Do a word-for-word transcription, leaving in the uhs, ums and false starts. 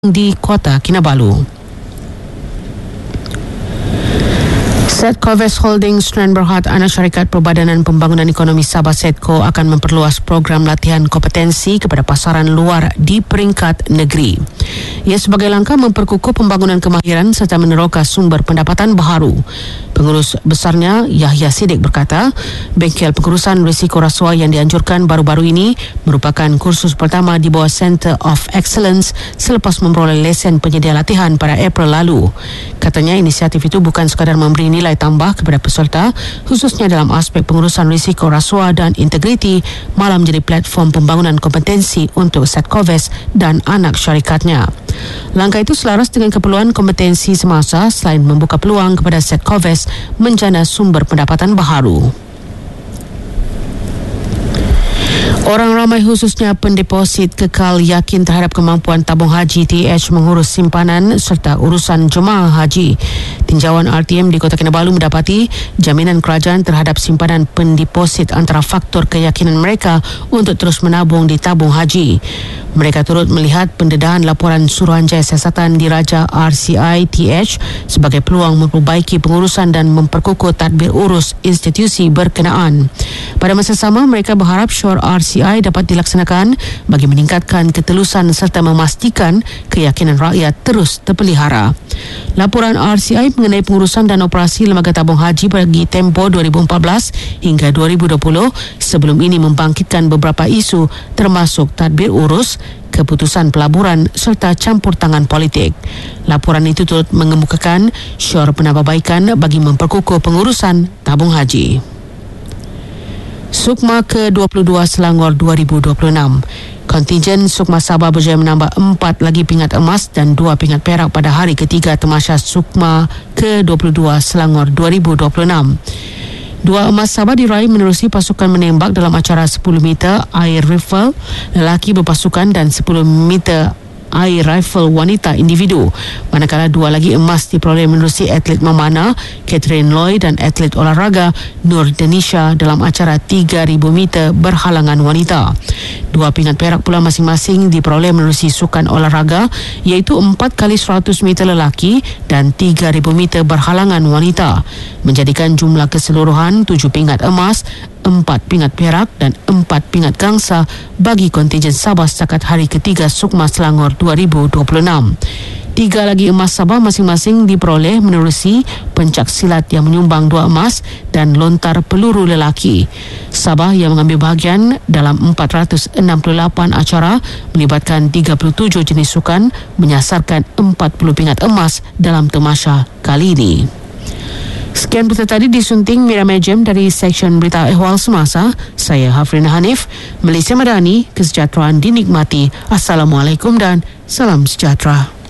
di Kota Kinabalu. Setcoves Holdings Sdn Bhd anak syarikat Perbadanan Pembangunan Ekonomi Sabah Setco akan memperluas program latihan kompetensi kepada pasaran luar di peringkat negeri. Ia sebagai langkah memperkukuh pembangunan kemahiran serta meneroka sumber pendapatan baharu. Pengurus besarnya Yahya Siddiq berkata, bengkel pengurusan risiko rasuah yang dianjurkan baru-baru ini merupakan kursus pertama di bawah Center of Excellence selepas memperoleh lesen penyedia latihan pada April lalu. Katanya inisiatif itu bukan sekadar memberi nilai tambah kepada peserta, khususnya dalam aspek pengurusan risiko rasuah dan integriti, malah menjadi platform pembangunan kompetensi untuk Setcoves dan anak syarikatnya. Langkah itu selaras dengan keperluan kompetensi semasa selain membuka peluang kepada Setcoves menjana sumber pendapatan baharu. Orang ramai khususnya pendeposit kekal yakin terhadap kemampuan tabung haji T H mengurus simpanan serta urusan jemaah haji. Tinjauan R T M di Kota Kinabalu mendapati jaminan kerajaan terhadap simpanan pendeposit antara faktor keyakinan mereka untuk terus menabung di tabung haji. Mereka turut melihat pendedahan laporan Suruhanjaya Siasatan Diraja R C I T H sebagai peluang memperbaiki pengurusan dan memperkukuh tadbir urus institusi berkenaan. Pada masa sama, mereka berharap syur R C I dapat dilaksanakan bagi meningkatkan ketelusan serta memastikan keyakinan rakyat terus terpelihara. Laporan R C I mengenai pengurusan dan operasi lembaga tabung haji bagi tempoh dua ribu empat belas hingga dua ribu dua puluh sebelum ini membangkitkan beberapa isu termasuk tadbir urus, keputusan pelaburan serta campur tangan politik. Laporan itu turut mengemukakan syur penambahbaikan bagi memperkukuh pengurusan tabung haji. Sukma ke dua puluh dua Selangor dua ribu dua puluh enam. Kontingen Sukma Sabah berjaya menambah empat lagi pingat emas dan dua pingat perak pada hari ketiga Tamasya Sukma ke dua puluh dua Selangor dua ribu dua puluh enam. Dua emas Sabah diraih menerusi pasukan menembak dalam acara sepuluh meter air rifle lelaki berpasukan dan sepuluh meter air rifle wanita individu. Manakala dua lagi emas diperoleh menerusi atlet memanah Catherine Loy dan atlet olahraga Nur Denisha dalam acara tiga ribu meter berhalangan wanita. Dua pingat perak pula masing-masing diperoleh menerusi sukan olahraga iaitu empat kali seratus meter lelaki dan tiga ribu meter berhalangan wanita, menjadikan jumlah keseluruhan tujuh pingat emas, empat pingat perak dan empat pingat gangsa bagi kontingen Sabah setakat hari ketiga Sukma Selangor dua ribu dua puluh enam. Tiga lagi emas Sabah masing-masing diperoleh menerusi pencak silat yang menyumbang dua emas dan lontar peluru lelaki. Sabah yang mengambil bahagian dalam empat ratus enam puluh lapan acara melibatkan tiga puluh tujuh jenis sukan menyasarkan empat puluh pingat emas dalam tamasya kali ini. Sekian berita tadi disunting Mira Mejem dari Seksyen Berita Ehwal Semasa. Saya Hafrina Hanif. Malaysia Madani, kesejahteraan dinikmati. Assalamualaikum dan salam sejahtera.